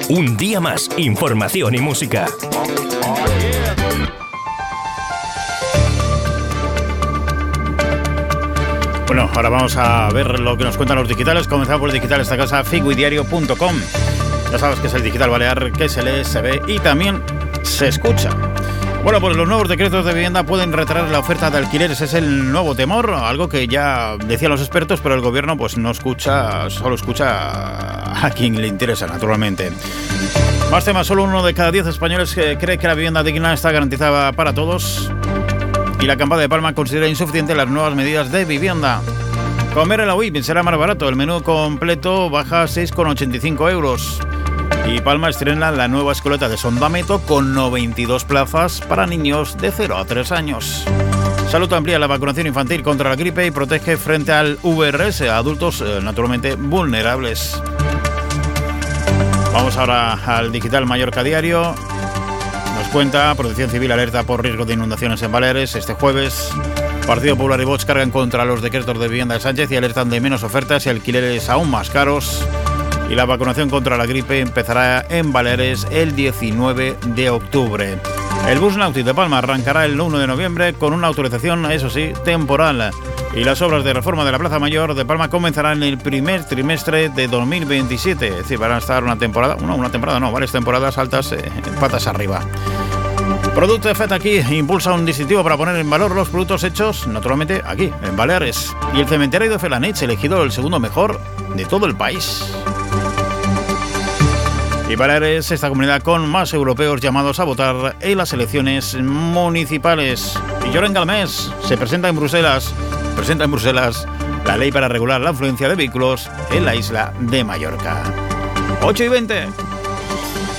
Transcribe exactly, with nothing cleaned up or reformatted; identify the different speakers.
Speaker 1: Un día más, información y música.
Speaker 2: Bueno, ahora vamos a ver lo que nos cuentan los digitales. Comenzamos por el digital, esta casa, figuidiario punto com. Ya sabes que es el digital balear, que se lee, se ve y también se escucha. Bueno, pues los nuevos decretos de vivienda pueden retraer la oferta de alquileres. Es el nuevo temor, algo que ya decían los expertos, pero el gobierno pues no escucha, solo escucha a quien le interesa, naturalmente. Más temas, solo uno de cada diez españoles que cree que la vivienda digna está garantizada para todos. Y la Campada de Palma considera insuficiente las nuevas medidas de vivienda. Comer en la U I P será más barato. El menú completo baja a seis con ochenta y cinco euros. Y Palma estrena la nueva escoleta de Sondameto con noventa y dos plazas para niños de cero a tres años. Salud amplía la vacunación infantil contra la gripe y protege frente al V R S a adultos eh, naturalmente vulnerables. Vamos ahora al digital Mallorca Diario. Nos cuenta, Protección Civil alerta por riesgo de inundaciones en Baleares. Este jueves, Partido Popular y Vox cargan contra los decretos de vivienda de Sánchez y alertan de menos ofertas y alquileres aún más caros. Y la vacunación contra la gripe empezará en Baleares el diecinueve de octubre. El Bus Nàutic de Palma arrancará el uno de noviembre con una autorización, eso sí, temporal. Y las obras de reforma de la Plaza Mayor de Palma comenzarán en el primer trimestre de dos mil veintisiete. Es decir, van a estar una temporada, no, una temporada no, varias temporadas altas, eh, patas arriba. Producto F E T aquí impulsa un distintivo para poner en valor los productos hechos, naturalmente, aquí, en Baleares. Y el cementerio de Felanich, elegido el segundo mejor de todo el país. Y Baleares, esta comunidad con más europeos llamados a votar en las elecciones municipales. Y Lloren Galmés se presenta en Bruselas, presenta en Bruselas la ley para regular la afluencia de vehículos en la isla de Mallorca. ocho y veinte.